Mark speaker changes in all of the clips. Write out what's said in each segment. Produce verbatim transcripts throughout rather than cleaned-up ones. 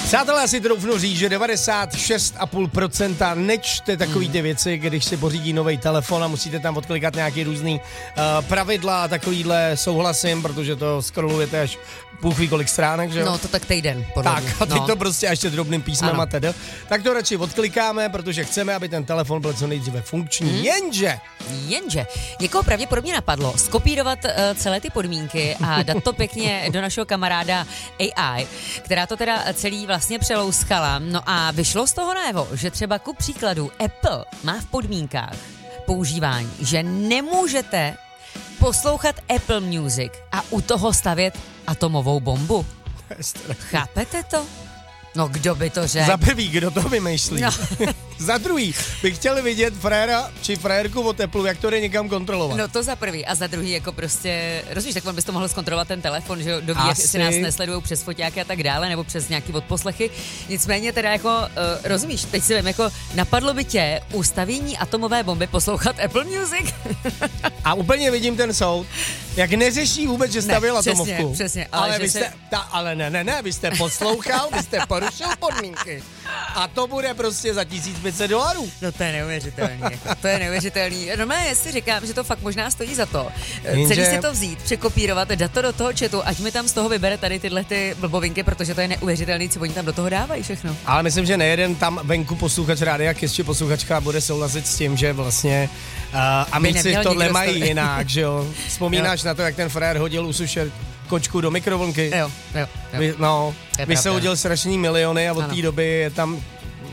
Speaker 1: Přátelé, asi troufnu říct, že devadesát šest celá pět procenta nečte takový ty věci, když si pořídí nový telefon a musíte tam odklikat nějaký různý uh, pravidla a takovýhle souhlasím, protože to scrollujete až Bůh ví kolik stránek, že jo?
Speaker 2: No, to tak týden, podle
Speaker 1: Tak,
Speaker 2: mě.
Speaker 1: a teď
Speaker 2: no.
Speaker 1: to prostě ještě drobným písmem a tedy. Tak to radši odklikáme, protože chceme, aby ten telefon byl co nejdříve funkční. Hmm. Jenže...
Speaker 2: Jenže někoho pravděpodobně napadlo skopírovat uh, celé ty podmínky a dát to pěkně do našeho kamaráda A I, která to teda celý vlastně přelouskala. No a vyšlo z toho najevo, že třeba ku příkladu Apple má v podmínkách používání, že nemůžete poslouchat Apple Music a u toho stavět atomovou bombu. Chápete to? No kdo by to řekl?
Speaker 1: Za prvý, kdo to vymýšlí?
Speaker 2: No.
Speaker 1: Za druhý, bych chtěl vidět fréra či frérku od Apple, jak to jde někam kontrolovat.
Speaker 2: No to za prvý. A za druhý, jako prostě, rozumíš, tak on bys to mohl zkontrolovat ten telefon, že jo, doví, jak
Speaker 1: Asi.
Speaker 2: si nás nesledují přes foťáky a tak dále, nebo přes nějaký odposlechy. Nicméně teda jako, uh, rozumíš, teď si vím, jako napadlo by tě ustavění atomové bomby poslouchat Apple Music?
Speaker 1: A úplně vidím ten soud, jak neřeší vůbec, že stavěl
Speaker 2: Ne, přesně,
Speaker 1: atomovku.
Speaker 2: přesně, ale
Speaker 1: ale
Speaker 2: že
Speaker 1: vy
Speaker 2: se-
Speaker 1: jste, ta, ale ne, ne, ne, vy jste poslouchal, vy jste porušil podmínky. A to bude prostě za tisíc pět set dolarů.
Speaker 2: No to je neuvěřitelný, jako, to je neuvěřitelný. Normálně si říkám, že to fakt možná stojí za to.
Speaker 1: Jenže-
Speaker 2: Celý si to vzít, překopírovat, dát to do toho chatu, ať mi tam z toho vybere tady tyhle ty blbovinky, protože to je neuvěřitelný, co oni tam do toho dávají všechno.
Speaker 1: Ale myslím, že nejeden tam venku posluchač Rádia Kiss či posluchačka bude souhlasit s tím, že vlastně uh, amici
Speaker 2: neměl
Speaker 1: tohle
Speaker 2: nikdo
Speaker 1: mají
Speaker 2: sto-
Speaker 1: jinak, že jo. Vzpomínáš na to, jak ten frér hodil usušer kočku do mikrovlnky?
Speaker 2: Jo, jo, jo.
Speaker 1: Vy, no,
Speaker 2: To je
Speaker 1: vy se
Speaker 2: pravda.
Speaker 1: hodil strašný miliony a od
Speaker 2: Ano.
Speaker 1: té doby je tam,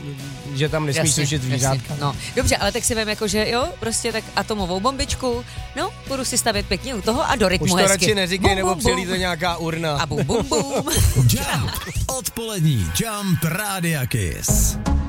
Speaker 1: že tam nesmí sušit zvířátka.
Speaker 2: No, dobře, ale tak si vím jako, že jo, prostě tak atomovou bombičku, no, budu si stavět pěkně u toho a do rytmu
Speaker 1: Už to
Speaker 2: hezky.
Speaker 1: radši neříkej,
Speaker 2: Bum,
Speaker 1: nebo
Speaker 2: bum, bum.
Speaker 1: přilíte nějaká urna.
Speaker 2: A bum, bum, bum.
Speaker 3: Jump. Odpolední Jump Rádia Kiss.